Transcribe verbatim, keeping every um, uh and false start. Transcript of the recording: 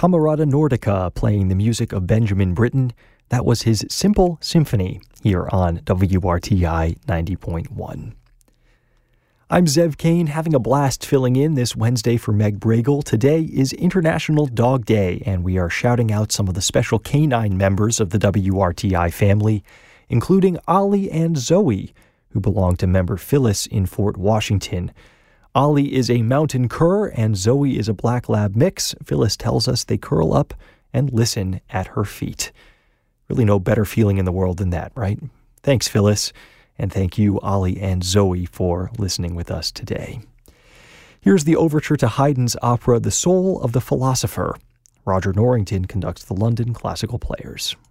Camerata Nordica playing the music of Benjamin Britten. That was his Simple Symphony here on W R T I ninety point one. I'm Zev Kane, having a blast filling in this Wednesday for Meg Bragel. Today is International Dog Day, and we are shouting out some of the special canine members of the W R T I family, including Ollie and Zoe, who belong to member Phyllis in Fort Washington. Ollie is a mountain cur, and Zoe is a black lab mix. Phyllis tells us they curl up and listen at her feet. Really no better feeling in the world than that, right? Thanks, Phyllis. And thank you, Ollie and Zoe, for listening with us today. Here's the overture to Haydn's opera The Soul of the Philosopher. Roger Norrington conducts the London Classical Players.